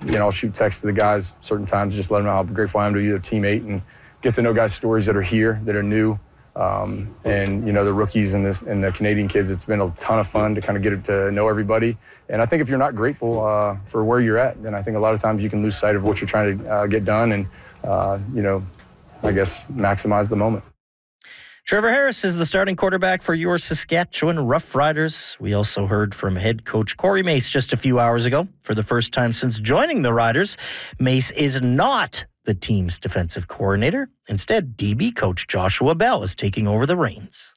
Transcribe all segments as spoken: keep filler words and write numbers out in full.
you know, I'll shoot texts to the guys certain times, just let them know how grateful I am to be their teammate and get to know guys' stories that are here, that are new. Um, and, you know, the rookies and, this, and the Canadian kids, it's been a ton of fun to kind of get to know everybody. And I think if you're not grateful uh, for where you're at, then I think a lot of times you can lose sight of what you're trying to uh, get done and, uh, you know, I guess maximize the moment. Trevor Harris is the starting quarterback for your Saskatchewan Roughriders. We also heard from head coach Corey Mace just a few hours ago. For the first time since joining the Riders, Mace is not the team's defensive coordinator. Instead, D B coach Joshua Bell is taking over the reins.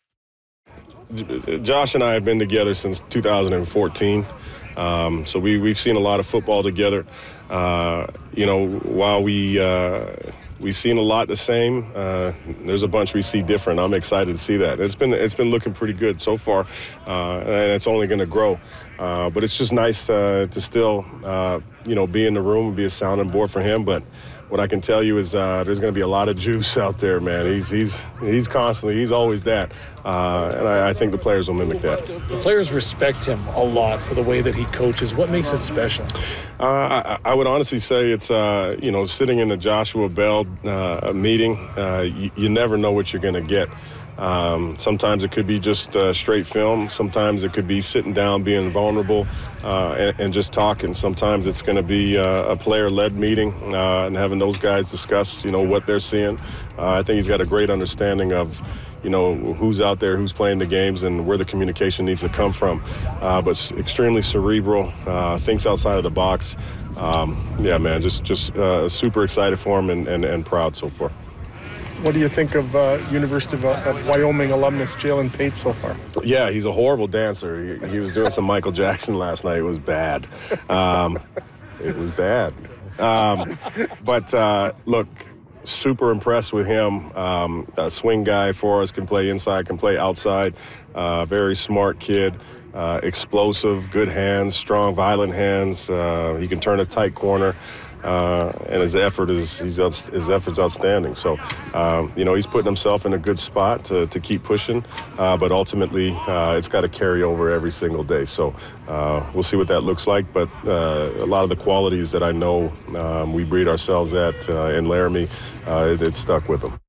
Josh and I have been together since two thousand fourteen. Um, so we, we've seen a lot of football together. Uh, you know, while we... Uh, We've seen a lot the same. Uh, there's a bunch we see different. I'm excited to see that. It's been it's been looking pretty good so far, uh, and it's only going to grow. Uh, but it's just nice uh, to still, uh, you know, be in the room and be a sounding board for him. But what I can tell you is uh, there's going to be a lot of juice out there, man. He's he's he's constantly, he's always that, uh, and I, I think the players will mimic that. The players respect him a lot for the way that he coaches. What makes it special? Uh, I, I would honestly say it's, uh, you know, sitting in the Joshua Bell uh, meeting, uh, you, you never know what you're going to get. Um, sometimes it could be just uh, straight film. Sometimes it could be sitting down, being vulnerable, uh, and, and just talking. Sometimes it's going to be uh, a player-led meeting uh, and having those guys discuss, you know, what they're seeing. Uh, I think he's got a great understanding of, you know, who's out there, who's playing the games, and where the communication needs to come from. Uh, but extremely cerebral, uh, thinks outside of the box. Um, yeah, man, just just uh, super excited for him and, and, and proud so far. What do you think of uh, University of, uh, of Wyoming alumnus Jalen Pate so far? Yeah, he's a horrible dancer. He, he was doing some Michael Jackson last night. It was bad. Um, it was bad. Um, but, uh, look, super impressed with him. Um, a swing guy for us, can play inside, can play outside. Uh, very smart kid. Uh, explosive, good hands, strong, violent hands. Uh, he can turn a tight corner. Uh, and his effort is he's his effort's outstanding. So, um, you know, he's putting himself in a good spot to, to keep pushing. Uh, but ultimately, uh, it's got to carry over every single day. So uh, we'll see what that looks like. But uh, a lot of the qualities that I know um, we breed ourselves at uh, in Laramie, uh, it, it's stuck with him.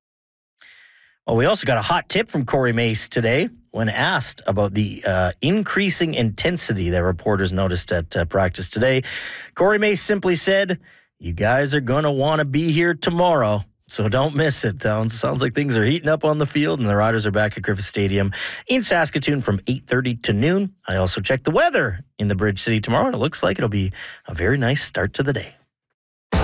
Well, we also got a hot tip from Corey Mace today. When asked about the uh, increasing intensity that reporters noticed at uh, practice today, Corey Mace simply said, "You guys are going to want to be here tomorrow, so don't miss it." Sounds, sounds like things are heating up on the field, and the Riders are back at Griffith Stadium in Saskatoon from eight thirty to noon. I also checked the weather in the Bridge City tomorrow, and it looks like it'll be a very nice start to the day.